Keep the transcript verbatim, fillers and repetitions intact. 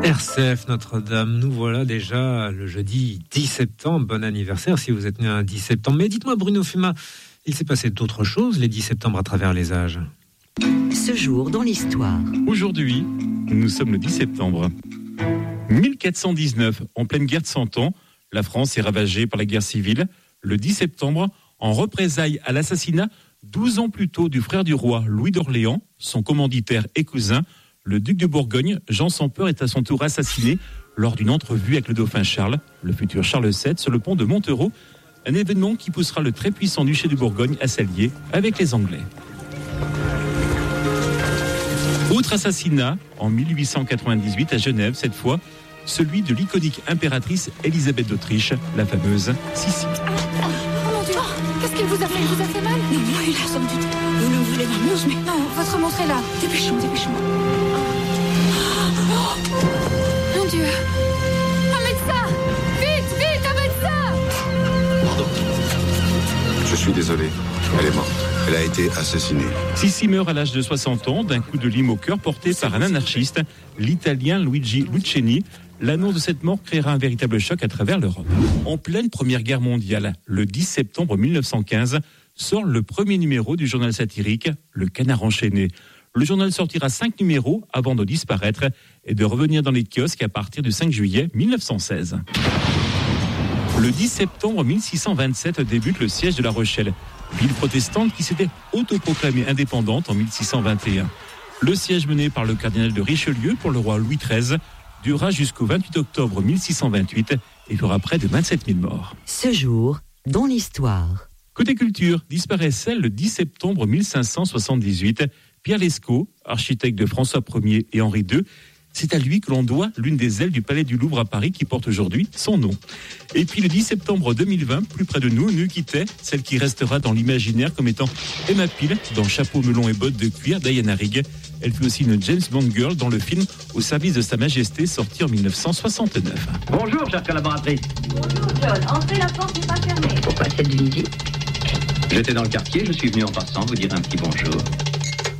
R C F Notre-Dame, nous voilà déjà le jeudi dix septembre. Bon anniversaire si vous êtes né un dix septembre. Mais dites-moi Bruno Fuma, il s'est passé d'autres choses les dix septembre à travers les âges. Ce jour dans l'histoire. Aujourd'hui, nous sommes le dix septembre. mille quatre cent dix-neuf, en pleine guerre de Cent Ans, la France est ravagée par la guerre civile. Le dix septembre, en représailles à l'assassinat douze ans plus tôt du frère du roi Louis d'Orléans, son commanditaire et cousin, le duc de Bourgogne, Jean sans peur, est à son tour assassiné lors d'une entrevue avec le dauphin Charles, le futur Charles sept, sur le pont de Montereau, un événement qui poussera le très puissant duché de Bourgogne à s'allier avec les Anglais. Autre assassinat, en mille huit cent quatre-vingt-dix-huit à Genève, cette fois, celui de l'iconique impératrice Élisabeth d'Autriche, la fameuse Sissi. Ah, ah, oh mon Dieu, qu'est-ce qu'il vous a fait? Il vous a fait mal? Non, non, il a sans doute. Vous ne voulez ma montre, mais non, votre montre est là. Dépêchons, dépêchons. Oh, mon Dieu. Un médecin! Vite, vite, un médecin! Pardon. Je suis désolé. Elle est morte. Elle a été assassinée. Sissi meurt à l'âge de soixante ans d'un coup de lime au cœur porté par un anarchiste, l'italien Luigi Lucheni. L'annonce de cette mort créera un véritable choc à travers l'Europe. En pleine Première Guerre mondiale, le dix septembre mille neuf cent quinze, sort le premier numéro du journal satirique Le Canard enchaîné. Le journal sortira cinq numéros avant de disparaître et de revenir dans les kiosques à partir du cinq juillet mille neuf cent seize. Le dix septembre mille six cent vingt-sept débute le siège de La Rochelle, ville protestante qui s'était autoproclamée indépendante en mille six cent vingt et un. Le siège mené par le cardinal de Richelieu pour le roi Louis treize durera jusqu'au vingt-huit octobre mille six cent vingt-huit et fera près de vingt-sept mille morts. Ce jour dans l'histoire. Côté culture, disparaissait le dix septembre mille cinq cent soixante-dix-huit Pierre Lescot, architecte de François Ier et Henri deux. C'est à lui que l'on doit l'une des ailes du Palais du Louvre à Paris qui porte aujourd'hui son nom. Et puis le dix septembre deux mille vingt, plus près de nous, nous quittait celle qui restera dans l'imaginaire comme étant Emma Peel dans Chapeau melon et bottes de cuir, Diana Rigg. Elle fut aussi une James Bond girl dans le film Au service de Sa Majesté, sorti en mille neuf cent soixante-neuf. Bonjour, chère collaboratrice. Bonjour, John. Entrez, la porte n'est pas fermée. Pourquoi cette visite? J'étais dans le quartier, je suis venu en passant vous dire un petit bonjour.